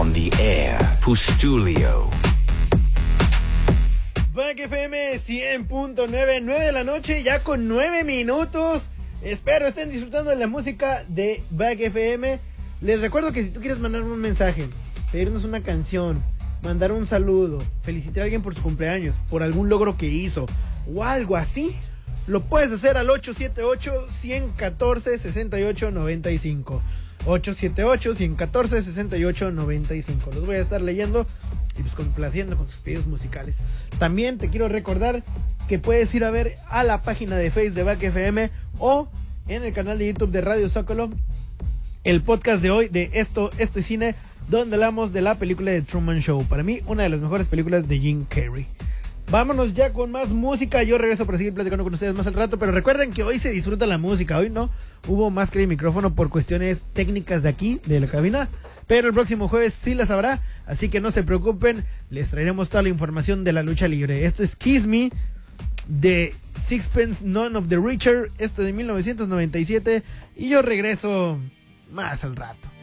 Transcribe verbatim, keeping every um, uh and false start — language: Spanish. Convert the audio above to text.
on the air. Pustulio. Back F M cien punto nueve, nueve de la noche, ya con nueve minutos. Espero estén disfrutando de la música de Back F M. Les recuerdo que si tú quieres mandar un mensaje, pedirnos una canción, mandar un saludo, felicitar a alguien por su cumpleaños, por algún logro que hizo o algo así, lo puedes hacer al ocho siete ocho, uno uno cuatro, seis ocho nueve cinco. ocho siete ocho, uno uno cuatro, seis ocho nueve cinco. Los voy a estar leyendo y pues complaciendo con sus pedidos musicales. También te quiero recordar que puedes ir a ver a la página de Facebook de Back F M o en el canal de YouTube de Radio Zócalo el podcast de hoy de Esto, Esto y Cine, donde hablamos de la película de Truman Show. Para mí, una de las mejores películas de Jim Carrey. Vámonos ya con más música. Yo regreso para seguir platicando con ustedes más al rato. Pero recuerden que hoy se disfruta la música. Hoy no hubo máscara y micrófono por cuestiones técnicas de aquí, de la cabina. Pero el próximo jueves sí las habrá. Así que no se preocupen. Les traeremos toda la información de la lucha libre. Esto es Kiss Me de Sixpence None of the Richer. Esto de mil novecientos noventa y siete. Y yo regreso más al rato.